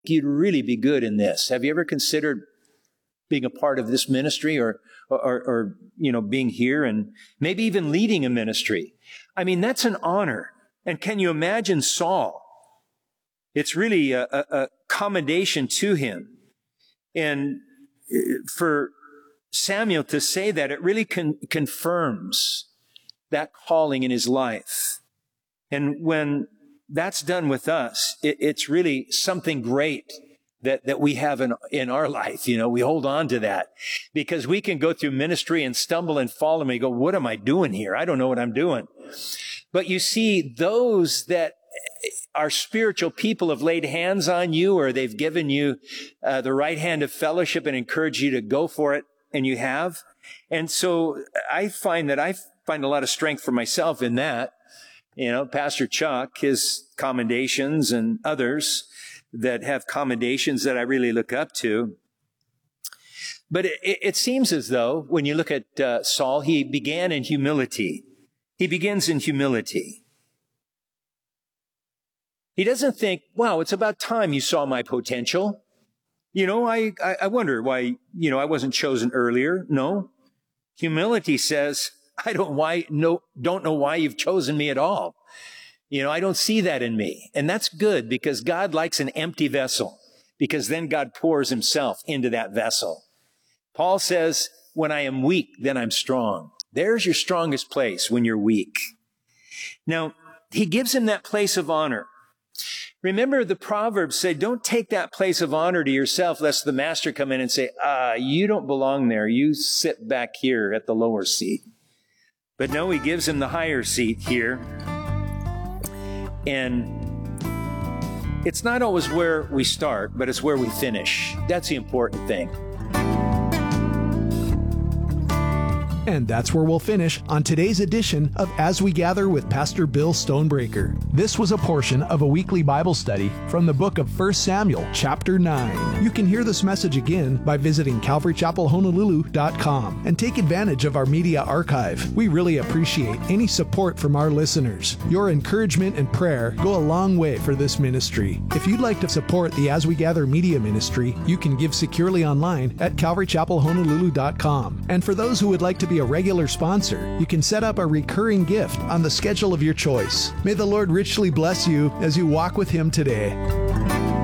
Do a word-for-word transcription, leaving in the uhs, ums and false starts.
you'd really be good in this. Have you ever considered being a part of this ministry or, or, or, you know, being here and maybe even leading a ministry? I mean, that's an honor. And can you imagine Saul? It's really a, a, a commendation to him. And for Samuel to say that, it really con- confirms that calling in his life. And when that's done with us, it, it's really something great that, that we have in, in our life. You know, we hold on to that because we can go through ministry and stumble and fall and we go, what am I doing here? I don't know what I'm doing. But you see, those that are spiritual people have laid hands on you, or they've given you uh, the right hand of fellowship and encouraged you to go for it, and you have. And so I find that I find a lot of strength for myself in that. You know, Pastor Chuck, his commendations, and others that have commendations that I really look up to. But it, it seems as though when you look at uh, Saul, he began in humility. He begins in humility. He doesn't think, wow, it's about time you saw my potential. You know, I, I, I wonder why, you know, I wasn't chosen earlier. No. Humility says, I don't why no don't know why you've chosen me at all. You know, I don't see that in me. And that's good because God likes an empty vessel, because then God pours himself into that vessel. Paul says, when I am weak, then I'm strong. There's your strongest place, when you're weak. Now, he gives him that place of honor. Remember, the Proverbs say, don't take that place of honor to yourself, lest the master come in and say, ah, you don't belong there. You sit back here at the lower seat. But no, he gives him the higher seat here. And it's not always where we start, but it's where we finish. That's the important thing. And that's where we'll finish on today's edition of As We Gather with Pastor Bill Stonebreaker. This was a portion of a weekly Bible study from the book of First Samuel, chapter nine. You can hear this message again by visiting calvary chapel honolulu dot com and take advantage of our media archive. We really appreciate any support from our listeners. Your encouragement and prayer go a long way for this ministry. If you'd like to support the As We Gather media ministry, you can give securely online at calvary chapel honolulu dot com. And for those who would like to be a regular sponsor, you can set up a recurring gift on the schedule of your choice. May the Lord richly bless you as you walk with Him today.